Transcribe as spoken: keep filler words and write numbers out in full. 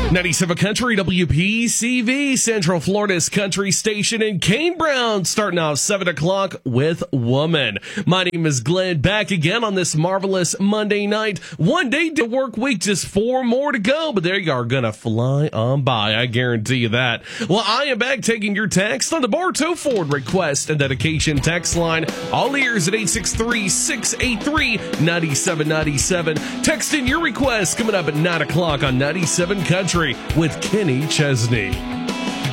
ninety-seven Country, W P C V, Central Florida's country station, and Kane Brown starting off seven o'clock with Woman. My name is Glenn, back again on this marvelous Monday night. One day to work week, just four more to go, but there you are, gonna fly on by, I guarantee you that. Well, I am back taking your text on the Bartow Ford request and dedication text line. All ears at eight six three, six eight three, nine seven nine seven. Text in your request coming up at nine o'clock on ninety-seven Country with Kenny Chesney.